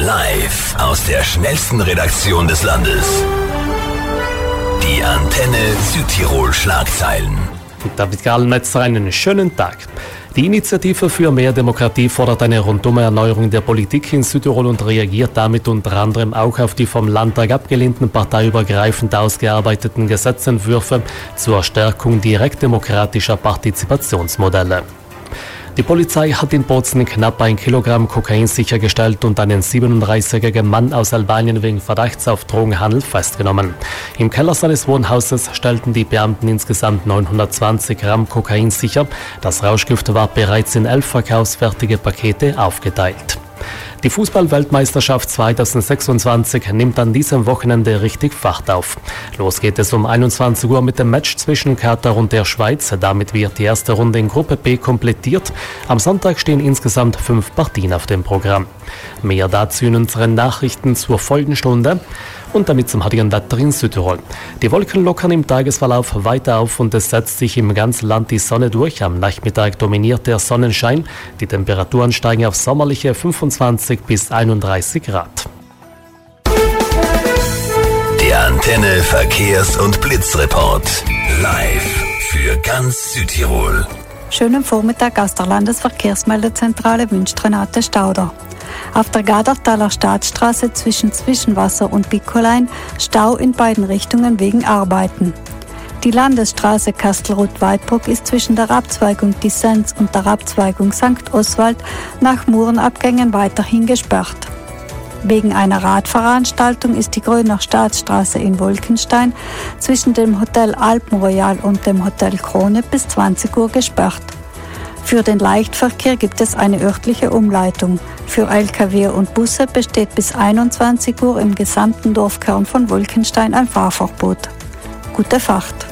Live aus der schnellsten Redaktion des Landes. Die Antenne Südtirol Schlagzeilen. David Gallmetzer, einen schönen Tag. Die Initiative für mehr Demokratie fordert eine rundume Erneuerung der Politik in Südtirol und reagiert damit unter anderem auch auf die vom Landtag abgelehnten parteiübergreifend ausgearbeiteten Gesetzentwürfe zur Stärkung direktdemokratischer Partizipationsmodelle. Die Polizei hat in Bozen knapp 1 Kilogramm Kokain sichergestellt und einen 37-jährigen Mann aus Albanien wegen Verdachts auf Drogenhandel festgenommen. Im Keller seines Wohnhauses stellten die Beamten insgesamt 920 Gramm Kokain sicher. Das Rauschgift war bereits in 11 verkaufsfertige Pakete aufgeteilt. Die Fußball-Weltmeisterschaft 2026 nimmt an diesem Wochenende richtig Fahrt auf. Los geht es um 21 Uhr mit dem Match zwischen Katar und der Schweiz. Damit wird die erste Runde in Gruppe B komplettiert. Am Sonntag stehen insgesamt 5 Partien auf dem Programm. Mehr dazu in unseren Nachrichten zur Folgenstunde. Und damit zum heutigen Wetter in Südtirol. Die Wolken lockern im Tagesverlauf weiter auf und es setzt sich im ganzen Land die Sonne durch. Am Nachmittag dominiert der Sonnenschein. Die Temperaturen steigen auf sommerliche 25 bis 31 Grad. Der Antenne Verkehrs- und Blitzreport. Live für ganz Südtirol. Schönen Vormittag aus der Landesverkehrsmeldezentrale wünscht Renate Stauder. Auf der Gadertaler Staatsstraße zwischen Zwischenwasser und Bickolein Stau in beiden Richtungen wegen Arbeiten. Die Landesstraße Kastelruth-Weidbruck ist zwischen der Abzweigung Dissens und der Abzweigung St. Oswald nach Murenabgängen weiterhin gesperrt. Wegen einer Radveranstaltung ist die Gröner Staatsstraße in Wolkenstein zwischen dem Hotel Alpenroyal und dem Hotel Krone bis 20 Uhr gesperrt. Für den Leichtverkehr gibt es eine örtliche Umleitung. Für Lkw und Busse besteht bis 21 Uhr im gesamten Dorfkern von Wolkenstein ein Fahrverbot. Gute Fahrt!